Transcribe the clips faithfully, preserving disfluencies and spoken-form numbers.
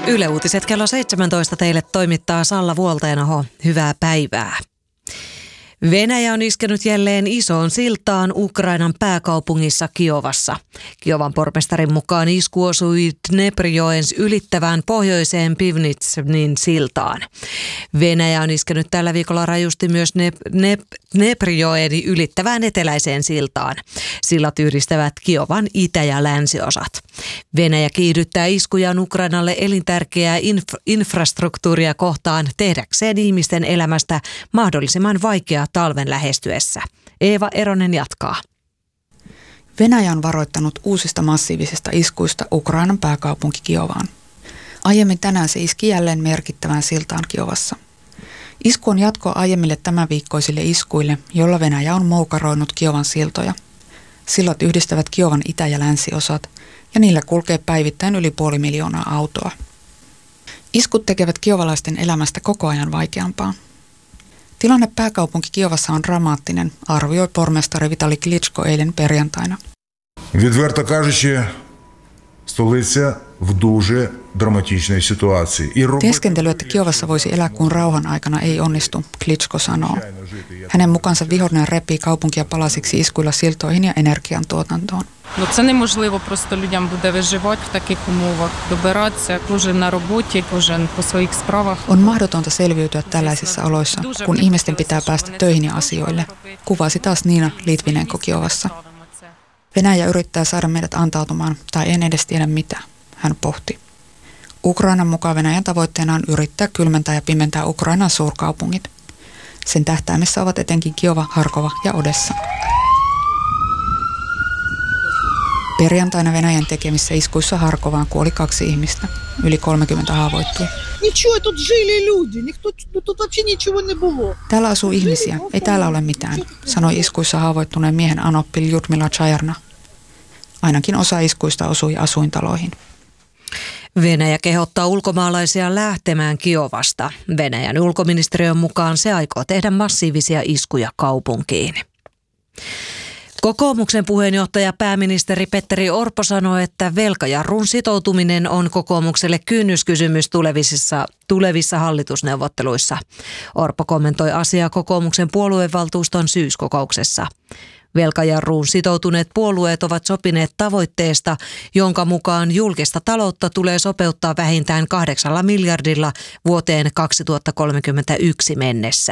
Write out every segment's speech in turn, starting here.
Yle Uutiset kello seitsemäntoista teille toimittaa Salla Vuolteenoho. Hyvää päivää. Venäjä on iskenyt jälleen isoon siltaan Ukrainan pääkaupungissa Kiovassa. Kiovan pormestarin mukaan isku osui Dneprijoen ylittävään pohjoiseen Pivnitsin siltaan. Venäjä on iskenyt tällä viikolla rajusti myös Dneprijoen ylittävään eteläiseen siltaan. Sillat yhdistävät Kiovan itä- ja länsiosat. Venäjä kiihdyttää iskujaan Ukrainalle elintärkeää inf- infrastruktuuria kohtaan tehdäkseen ihmisten elämästä mahdollisimman vaikeaa talven lähestyessä. Eeva Eronen jatkaa. Venäjä on varoittanut uusista massiivisista iskuista Ukrainan pääkaupunki Kiovaan. Aiemmin tänään se iski jälleen merkittävään siltaan Kiovassa. Isku on jatkoa aiemmille tämänviikkoisille iskuille, jolla Venäjä on moukaroinut Kiovan siltoja. Sillat yhdistävät Kiovan itä- ja länsiosat, ja niillä kulkee päivittäin yli puoli miljoonaa autoa. Iskut tekevät kiovalaisten elämästä koko ajan vaikeampaa. Tilanne pääkaupunki Kiovassa on dramaattinen, arvioi pormestari Vitali Klitschko eilen perjantaina. Відверто кажучи, столиця в дуже драматичній ситуації. Teeskentely, että Kiovassa voisi elää kuin rauhan aikana, ei onnistu, Klitschko sanoo. Hänen mukaansa vihollinen repii kaupunkia palasiksi iskuilla siltoihin ja energiantuotantoon. Ну це неможливо просто людям буде виживати в таких умовах, добиратися, кожен на роботі, кожен по своїх справах. On mahdotonta selviytyä tällaisissa oloissa, kun ihmisten pitää päästä töihin ja asioille, kuvasi taas Niina Litvinenko Kiovassa. Venäjä yrittää saada meidät antautumaan, tai en edes tiedä mitä, hän pohti. Ukrainan mukaan Venäjän tavoitteena on yrittää kylmentää ja pimentää Ukrainan suurkaupungit. Sen tähtäimessä ovat etenkin Kiova, Harkova ja Odessa. Perjantaina Venäjän tekemissä iskuissa Harkovaan kuoli kaksi ihmistä. Yli kolmekymmentä haavoittui. Täällä asuu ihmisiä, ei täällä ole mitään, sanoi iskuissa haavoittuneen miehen anoppi Ljudmila Chajarna. Ainakin osa iskuista osui asuintaloihin. Venäjä kehottaa ulkomaalaisia lähtemään Kiovasta. Venäjän ulkoministeriön mukaan se aikoo tehdä massiivisia iskuja kaupunkiin. Kokoomuksen puheenjohtaja pääministeri Petteri Orpo sanoi, että velkajarrun sitoutuminen on kokoomukselle kynnyskysymys tulevissa, tulevissa hallitusneuvotteluissa. Orpo kommentoi asiaa kokoomuksen puoluevaltuuston syyskokouksessa. Velkajarruun sitoutuneet puolueet ovat sopineet tavoitteesta, jonka mukaan julkista taloutta tulee sopeuttaa vähintään kahdeksalla miljardilla vuoteen kaksituhattakolmekymmentäyksi mennessä.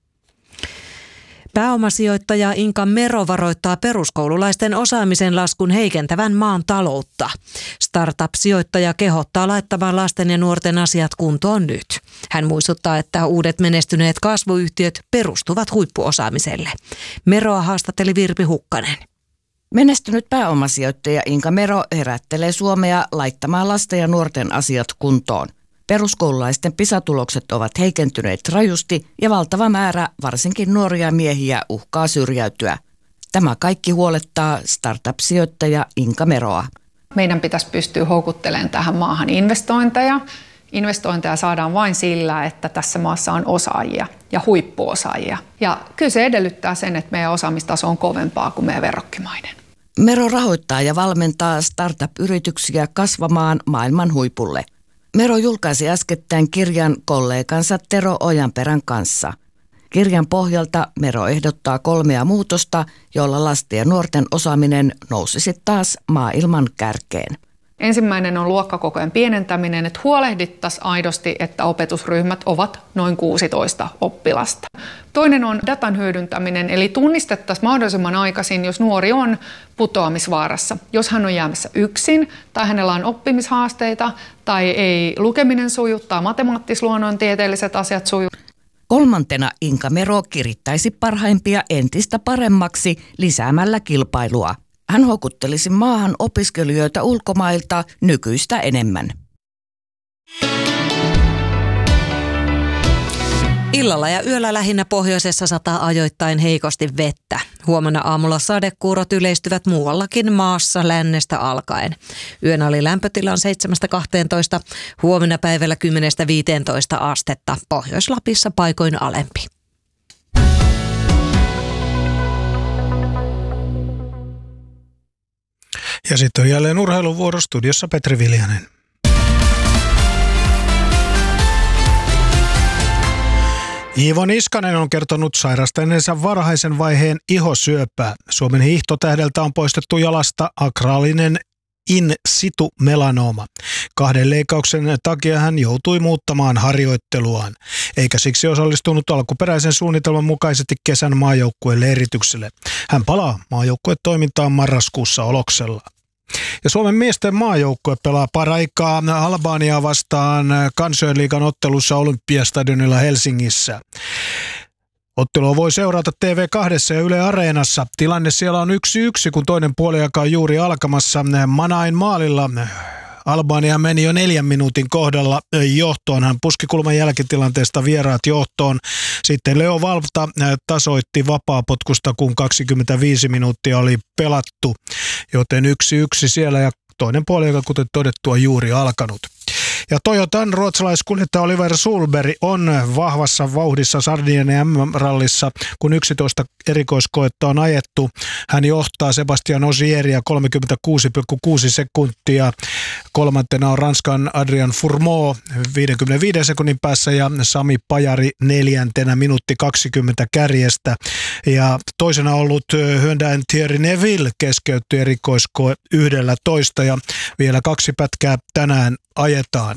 Pääomasijoittaja Inka Mero varoittaa peruskoululaisten osaamisen laskun heikentävän maan taloutta. Startup-sijoittaja kehottaa laittamaan lasten ja nuorten asiat kuntoon nyt. Hän muistuttaa, että uudet menestyneet kasvuyhtiöt perustuvat huippuosaamiselle. Meroa haastatteli Virpi Hukkanen. Menestynyt pääomasijoittaja Inka Mero herättelee Suomea laittamaan lasten ja nuorten asiat kuntoon. Peruskoululaisten PISA-tulokset ovat heikentyneet rajusti ja valtava määrä varsinkin nuoria miehiä uhkaa syrjäytyä. Tämä kaikki huolettaa startup-sijoittaja Inka Meroa. Meidän pitäisi pystyä houkuttelemaan tähän maahan investointeja. Investointeja saadaan vain sillä, että tässä maassa on osaajia ja huippuosaajia. Ja kyllä se edellyttää sen, että meidän osaamistaso on kovempaa kuin meidän verrokkimaiden. Mero rahoittaa ja valmentaa startup-yrityksiä kasvamaan maailman huipulle. Mero julkaisi äskettäin kirjan kollegansa Tero Ojanperän kanssa. Kirjan pohjalta Mero ehdottaa kolmea muutosta, joilla lasten ja nuorten osaaminen nousisi taas maailman kärkeen. Ensimmäinen on luokkakokojen pienentäminen, että huolehdittaisiin aidosti, että opetusryhmät ovat noin kuusitoista oppilasta. Toinen on datan hyödyntäminen, eli tunnistettaisiin mahdollisimman aikaisin, jos nuori on putoamisvaarassa. Jos hän on jäämässä yksin tai hänellä on oppimishaasteita tai ei lukeminen suju tai matemaattis-luonnontieteelliset asiat suju. Kolmantena Inka Mero kirittäisi parhaimpia entistä paremmaksi lisäämällä kilpailua. Hän houkuttelisi maahan opiskelijoita ulkomailta nykyistä enemmän. Illalla ja yöllä lähinnä pohjoisessa sataa ajoittain heikosti vettä. Huomenna aamulla sadekuurot yleistyvät muuallakin maassa lännestä alkaen. Yön oli lämpötilan seitsemästä kahteentoista, huomenna päivällä kymmenestä viiteentoista astetta. Pohjois-Lapissa paikoin alempi. Ja sitten on jälleen urheiluvuoro, studiossa Petri Viljanen. Iivo Niskanen on kertonut sairastaneensa varhaisen vaiheen ihosyöpää. Suomen hiihtotähdeltä on poistettu jalasta akraalinen in situ melanooma. Kahden leikkauksen takia hän joutui muuttamaan harjoitteluaan, eikä siksi osallistunut alkuperäisen suunnitelman mukaisesti kesän maajoukkueen leiritykselle. Hän palaa maajoukkuetoimintaan marraskuussa Oloksella. Ja Suomen miesten maajoukkue pelaa paraikaa Albaniaa vastaan Kansainliigan ottelussa Olympiastadionilla Helsingissä. Ottelua voi seurata T V kaksi ja Yle Areenassa. Tilanne siellä on yksi yksi, kun toinen puoliaika on juuri alkamassa. Manain maalilla Albania meni jo neljän minuutin kohdalla johtoon. Hän puski kulman jälkitilanteesta vieraat johtoon. Sitten Leo Valta tasoitti vapaapotkusta, kun kaksikymmentäviisi minuuttia oli pelattu. Joten yksi yksi siellä ja toinen puoliaika, kuten todettua, juuri alkanut. Ja Toyotan ruotsalaiskuljettaja Oliver Solberg on vahvassa vauhdissa Sardinian M M-rallissa, kun yksitoista erikoiskoetta on ajettu. Hän johtaa Sebastian Osieria kolmekymmentäkuusi pilkku kuusi sekuntia. Kolmantena on Ranskan Adrian Fourmaux viidenkymmenenviiden sekunnin päässä ja Sami Pajari neljäntenä minuutti kaksikymmentä kärjestä. Ja toisena ollut Hyundain Thierry Neville keskeytti erikoiskoe yksitoista ja vielä kaksi pätkää tänään ajetaan.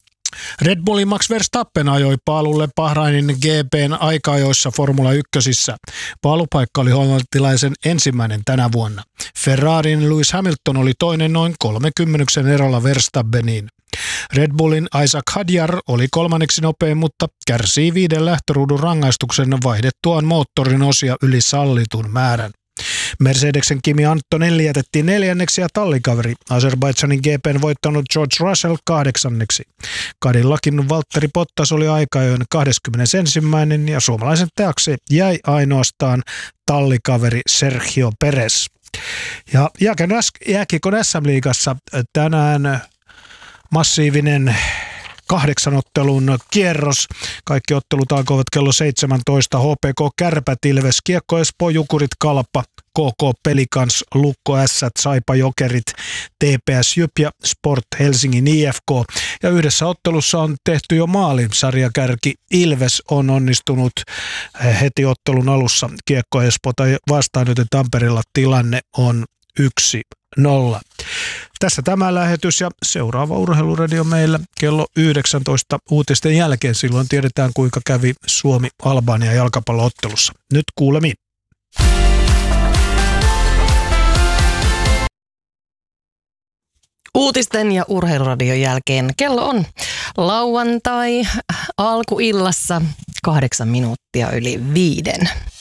Red Bullin Max Verstappen ajoi paalulle Bahrainin G P:n aika-ajoissa Formula ykkösissä. Paalupaikka oli hollantilaisen ensimmäinen tänä vuonna. Ferrarin Lewis Hamilton oli toinen noin kolmekymmentä erolla Verstappeniin. Red Bullin Isaac Hadjar oli kolmanneksi nopein, mutta kärsii viiden lähtöruudun rangaistuksen vaihdettuaan moottorin osia yli sallitun määrän. Mercedesen Kimi Antonelli jätettiin neljänneksi ja tallikaveri Azerbaidžanin G P:n voittanut George Russell kahdeksanneksi. Cadillacin Valtteri Bottas oli aika-ajoin kaksikymmentäyksi ja suomalaisen taakse jäi ainoastaan tallikaveri Sergio Perez. Ja jääkiekon S M-liigassa tänään massiivinen kahdeksanottelun kierros. Kaikki ottelut alkoivat kello seitsemäntoista. H P K Kärpät, Ilves, Kiekko Espoo, Jukurit, Kalpa, K K Pelikans, Lukko Ässät, Saipa Jokerit, T P S Jyp ja Sport Helsingin I F K. Ja yhdessä ottelussa on tehty jo maali. Sarjakärki Ilves on onnistunut heti ottelun alussa Kiekko Espoota vastaan, joten Tampereella tilanne on yksi nolla. Tässä tämä lähetys ja seuraava Urheiluradio meillä kello yhdeksäntoista uutisten jälkeen. Silloin tiedetään, kuinka kävi Suomi-Albania jalkapalloottelussa. Nyt kuulemiin. Uutisten ja Urheiluradion jälkeen kello on lauantai alkuillassa kahdeksan minuuttia yli viiden.